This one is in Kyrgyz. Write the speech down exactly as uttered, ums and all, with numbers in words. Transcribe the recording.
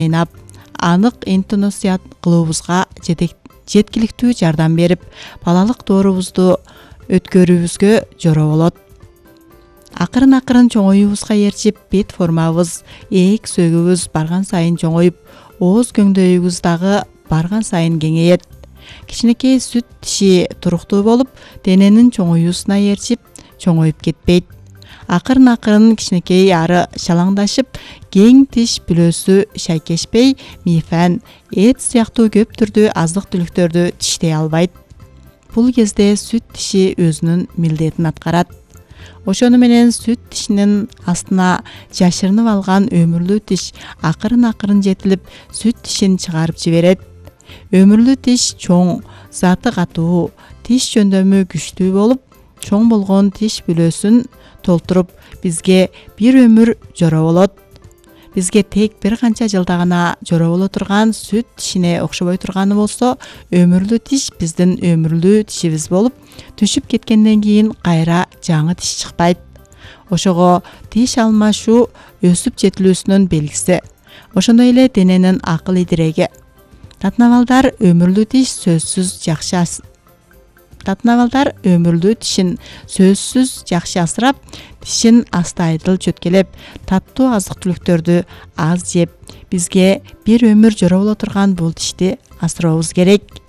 айнап, анык интонация кылуубузга жеткиликтүү жардам берип, балалык доорубузду өткөрүүбүзгө жора болот. Акырын-акырын чоңоюубузга ээрчип, бет формабыз, ээк сөөгүбүз барган сайын чоңоюп, ооз көңдөйүбүз дагы барган сайын кеңейет. Кичинекей сүт тиши туруктуу болуп, дененин чоңоюусуна ээрчип, чоңоюп кетпейт. Акырын-акырын кичинекей ары шалаңдашып, кең тиш бүлөсү шайкешпей, мифен, эт сыяктуу көп түрдүү аздык-түлүктөрдү тиштей албайт. Бул кезде сүт тиши өзүнүн милдетин аткарат. Ошону менен сүт тишинин астына жашырынып алган өмүрлүү тиш акырын-акырын жетилип, сүт тишин чыгарып жиберет. Өмүрлүү тиш чоң, заты катуу, тиш жөндөмү күчтүү болуп, чоң болгон тиш бүлөсүн толтуруп, бизге бир өмүр жора болот. Бизге тек бир канча жылда гана жора боло турган сүт тишине окшобой турганы болсо, өмүрлүү тиш биздин өмүрлүү тишибиз болуп, түшүп кеткенден кийин кайра жаңы тиш чыкпайт. Ошого тиш алмашуу өсүп жетилүүсүнүн белгиси. Ошондой эле дененин акыл идиреги. Татнабалдар өмүрлүү тиш сөзсүз жакшы Татнабалдар өмүрлүү тишин сөзсүз жакшы асырап, тишин астайдыл чөткөлөп, таттуу аздык-түлүктөрдү аз жеп, бизге бир өмүр жора боло турган бул тишти асырабыз керек.